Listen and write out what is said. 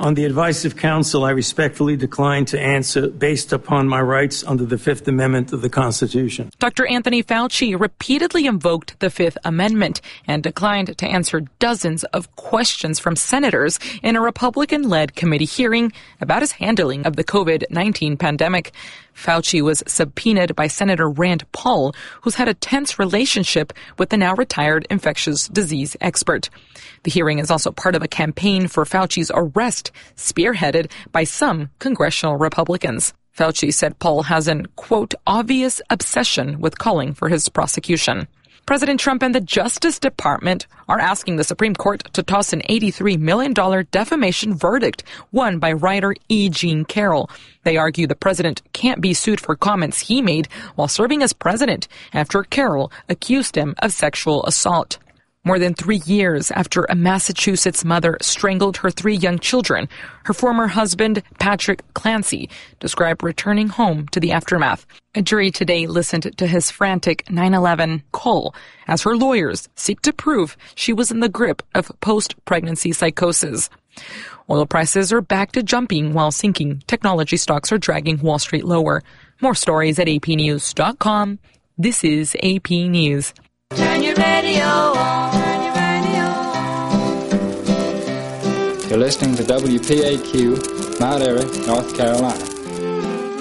On the advice of counsel, I respectfully decline to answer based upon my rights under the Fifth Amendment of the Constitution. Dr. Anthony Fauci repeatedly invoked the Fifth Amendment and declined to answer dozens of questions from senators in a Republican-led committee hearing about his handling of the COVID-19 pandemic. Fauci was subpoenaed by Senator Rand Paul, who's had a tense relationship with the now retired infectious disease expert. The hearing is also part of a campaign for Fauci's arrest, spearheaded by some congressional Republicans. Fauci said Paul has an, quote, obvious obsession with calling for his prosecution. President Trump and the Justice Department are asking the Supreme Court to toss an $83 million defamation verdict won by writer E. Jean Carroll. They argue the president can't be sued for comments he made while serving as president after Carroll accused him of sexual assault. More than 3 years after a Massachusetts mother strangled her 3 young children, her former husband, Patrick Clancy, described returning home to the aftermath. A jury today listened to his frantic 9/11 call as her lawyers seek to prove she was in the grip of post-pregnancy psychosis. Oil prices are back to jumping while sinking. Technology stocks are dragging Wall Street lower. More stories at apnews.com. This is AP News. Turn your radio on. Turn your radio on. You're listening to WPAQ, Mount Airy, North Carolina.